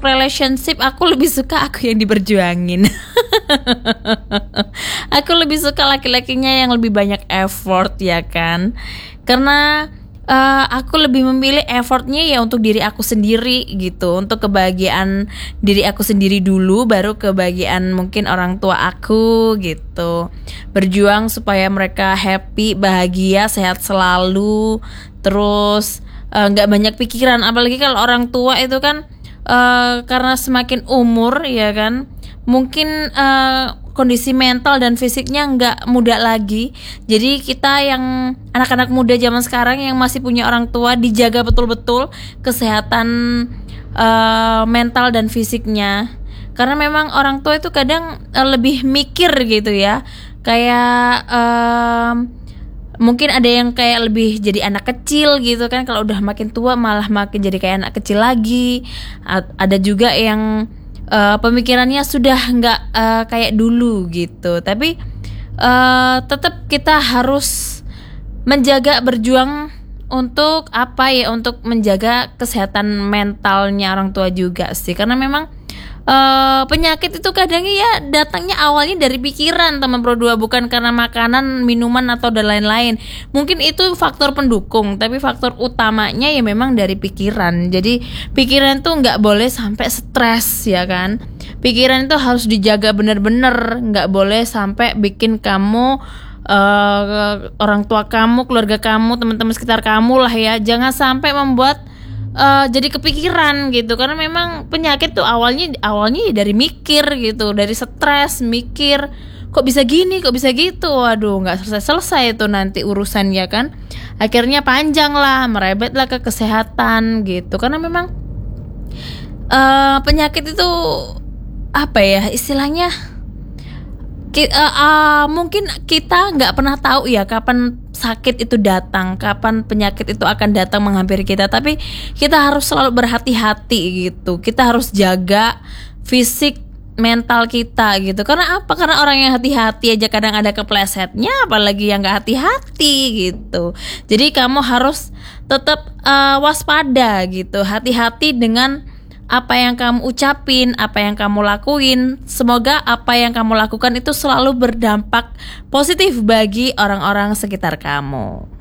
relationship aku lebih suka aku yang diberjuangin. Aku lebih suka laki-lakinya yang lebih banyak effort, ya kan? Karena aku lebih memilih effortnya ya untuk diri aku sendiri gitu, untuk kebahagiaan diri aku sendiri dulu, baru kebahagiaan mungkin orang tua aku gitu. Berjuang supaya mereka happy, bahagia, sehat selalu, terus nggak banyak pikiran. Apalagi kalau orang tua itu kan karena semakin umur ya kan, mungkin kondisi mental dan fisiknya nggak muda lagi. Jadi kita yang anak-anak muda zaman sekarang yang masih punya orang tua, dijaga betul-betul kesehatan mental dan fisiknya. Karena memang orang tua itu kadang lebih mikir gitu ya. Kayak mungkin ada yang kayak lebih jadi anak kecil gitu kan. Kalau udah makin tua malah makin jadi kayak anak kecil lagi. Ada juga yang pemikirannya sudah nggak kayak dulu gitu. Tapi tetap kita harus menjaga, berjuang untuk apa ya, untuk menjaga kesehatan mentalnya orang tua juga sih. Karena memang penyakit itu kadang ya datangnya awalnya dari pikiran, teman Pro 2, bukan karena makanan, minuman atau dan lain-lain. Mungkin itu faktor pendukung, tapi faktor utamanya ya memang dari pikiran. Jadi pikiran tuh nggak boleh sampai stres ya kan. Pikiran itu harus dijaga bener-bener, nggak boleh sampai bikin kamu orang tua kamu, keluarga kamu, teman-teman sekitar kamu lah ya, jangan sampai membuat jadi kepikiran gitu. Karena memang penyakit tuh awalnya dari mikir gitu, dari stres, mikir kok bisa gini, kok bisa gitu. Waduh, nggak selesai itu nanti urusan ya kan. Akhirnya panjang lah, merebet lah ke kesehatan gitu. Karena memang penyakit itu apa ya istilahnya, mungkin kita nggak pernah tahu ya kapan sakit itu datang, kapan penyakit itu akan datang menghampiri kita. Tapi kita harus selalu berhati-hati gitu. Kita harus jaga fisik, mental kita gitu. Karena apa? Karena orang yang hati-hati aja kadang ada keplesetnya, apalagi yang nggak hati-hati gitu. Jadi kamu harus tetap waspada gitu, hati-hati dengan apa yang kamu ucapin, apa yang kamu lakuin. Semoga apa yang kamu lakukan itu selalu berdampak positif bagi orang-orang sekitar kamu.